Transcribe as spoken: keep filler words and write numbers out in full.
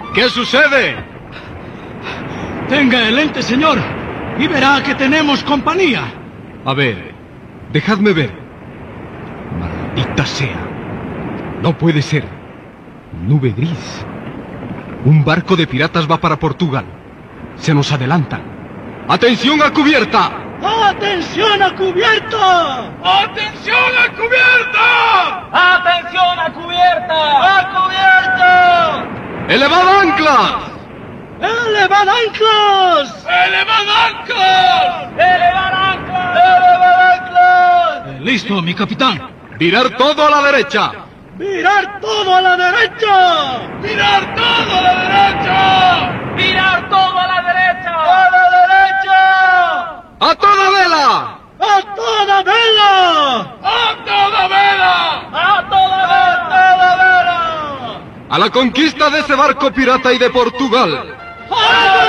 ¿Qué sucede? Tenga el lente, señor, y verá que tenemos compañía. A ver, dejadme ver. Maldita sea. No puede ser. Nube gris. Un barco de piratas va para Portugal. Se nos adelantan. ¡Atención a cubierta! ¡Atención a cubierta! ¡Atención a cubierta! ¡Atención a cubierta! ¡A cubierta! ¡Elevad anclas! ¡Elevad anclas! ¡Elevad anclas! ¡Elevar anclas! ¡Elevad anclas! Eh, listo, mi capitán. ¡Virar todo a la derecha! ¡Virar todo a la derecha! ¡Virar todo a la derecha! ¡Virar todo a la derecha! ¡A la derecha! ¡A toda vela! ¡A toda vela! ¡A toda vela! ¡A toda ¡A toda vela! ¡A la conquista de ese barco pirata y de Portugal! ¡A